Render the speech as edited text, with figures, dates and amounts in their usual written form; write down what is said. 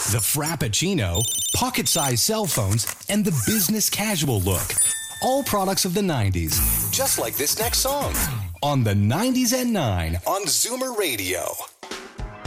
the Frappuccino, pocket-sized cell phones, and the business casual look. All products of the 90s, just like this next song. On the 90s at 9 on Zoomer Radio.